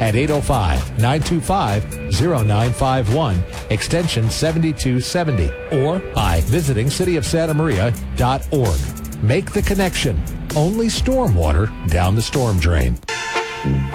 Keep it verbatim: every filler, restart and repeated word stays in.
at eight oh five, nine two five, oh nine five one, extension seventy-two seventy, or by visiting city of santa maria dot org. Make the connection. Only stormwater down the storm drain.